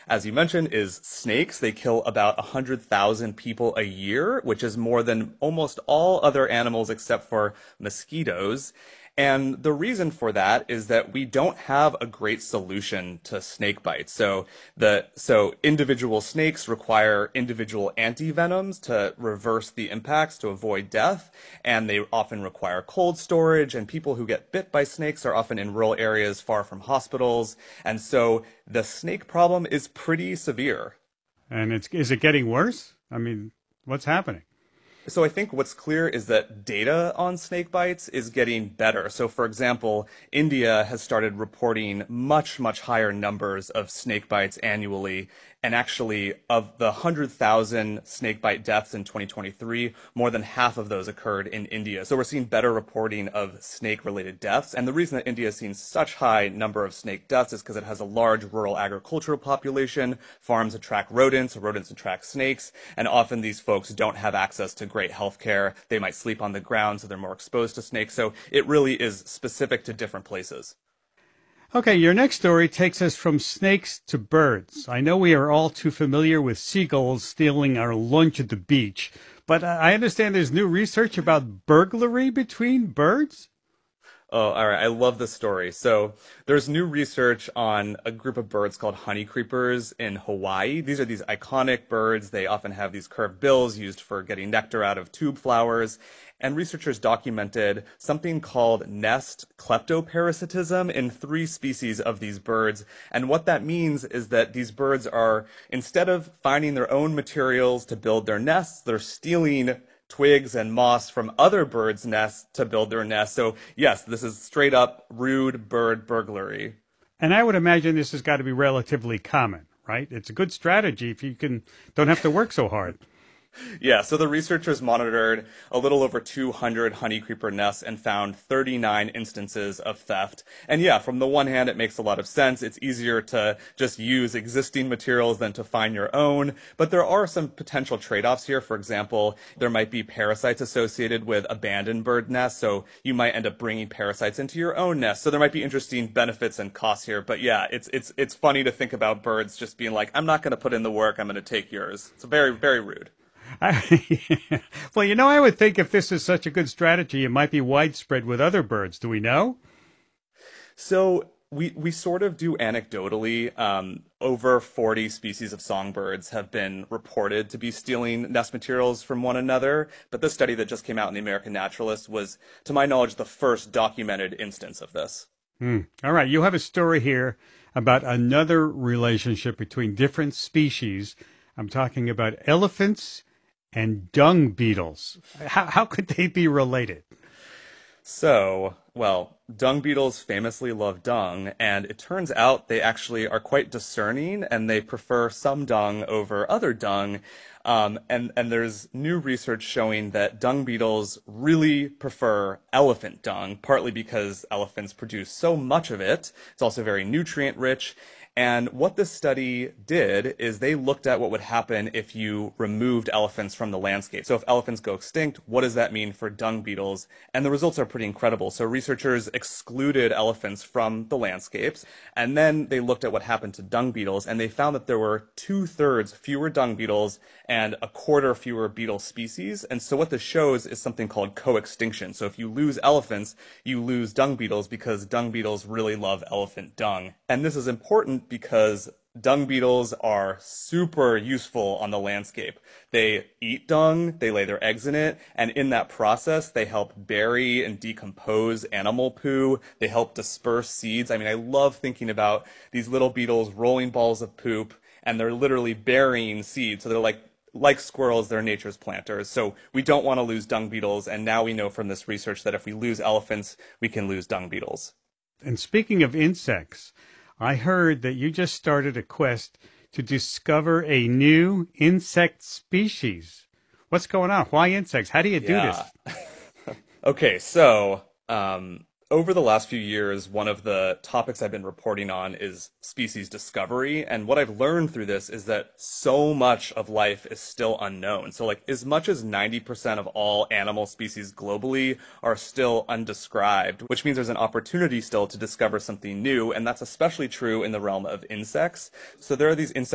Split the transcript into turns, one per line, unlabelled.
as you mentioned, is snakes. They kill about 100,000 people a year, which is more than almost all other animals except for mosquitoes. And the reason for that is that we don't have a great solution to snake bites. So individual snakes require individual antivenoms to reverse the impacts to avoid death, and they often require cold storage, and people who get bit by snakes are often in rural areas far from hospitals. And so the snake problem is pretty severe.
And is it getting worse? I mean, what's happening?
So I think what's clear is that data on snake bites is getting better. So for example, India has started reporting much, much higher numbers of snake bites annually. And actually, of the 100,000 snake bite deaths in 2023, more than half of those occurred in India. So we're seeing better reporting of snake-related deaths. And the reason that India has seen such high number of snake deaths is because it has a large rural agricultural population. Farms attract rodents, rodents attract snakes, and often these folks don't have access to great health care. They might sleep on the ground, so they're more exposed to snakes. So it really is specific to different places.
Okay, your next story takes us from snakes to birds. I know we are all too familiar with seagulls stealing our lunch at the beach, but I understand there's new research about burglary between birds?
Oh, all right. I love this story. So there's new research on a group of birds called honeycreepers in Hawaii. These are these iconic birds. They often have these curved bills used for getting nectar out of tube flowers. And researchers documented something called nest kleptoparasitism in 3 species of these birds. And what that means is that these birds are, instead of finding their own materials to build their nests, they're stealing twigs and moss from other birds' nests to build their nests. So yes, this is straight up rude bird burglary.
And I would imagine this has got to be relatively common, right? It's a good strategy if you don't have to work so hard.
Yeah, so the researchers monitored a little over 200 honeycreeper nests and found 39 instances of theft. And yeah, from the one hand, it makes a lot of sense. It's easier to just use existing materials than to find your own. But there are some potential trade-offs here. For example, there might be parasites associated with abandoned bird nests, so you might end up bringing parasites into your own nest. So there might be interesting benefits and costs here. But yeah, it's funny to think about birds just being like, I'm not going to put in the work, I'm going to take yours. It's very, very rude.
Well, I would think if this is such a good strategy, it might be widespread with other birds. Do we know?
So we sort of do anecdotally. Over 40 species of songbirds have been reported to be stealing nest materials from one another. But this study that just came out in the American Naturalist was, to my knowledge, the first documented instance of this.
All right. You have a story here about another relationship between different species. I'm talking about elephants and dung beetles. How could they be related?
So, well, dung beetles famously love dung, and it turns out they actually are quite discerning, and they prefer some dung over other dung. And there's new research showing that dung beetles really prefer elephant dung, partly because elephants produce so much of it. It's also very nutrient rich. And what this study did is they looked at what would happen if you removed elephants from the landscape. So if elephants go extinct, what does that mean for dung beetles? And the results are pretty incredible. So researchers excluded elephants from the landscapes, and then they looked at what happened to dung beetles, and they found that there were 2/3 fewer dung beetles and 1/4 fewer beetle species. And so what this shows is something called co-extinction. So if you lose elephants, you lose dung beetles because dung beetles really love elephant dung. And this is important because dung beetles are super useful on the landscape. They eat dung, they lay their eggs in it, and in that process, they help bury and decompose animal poo. They help disperse seeds. I mean, I love thinking about these little beetles rolling balls of poop, and they're literally burying seeds. So they're like squirrels, they're nature's planters. So we don't want to lose dung beetles, and now we know from this research that if we lose elephants, we can lose dung beetles.
And speaking of insects, I heard that you just started a quest to discover a new insect species. What's going on? Why insects? How do you do this?
Okay, so over the last few years, one of the topics I've been reporting on is species discovery. And what I've learned through this is that so much of life is still unknown. So as much as 90% of all animal species globally are still undescribed, which means there's an opportunity still to discover something new. And that's especially true in the realm of insects. So there are these insects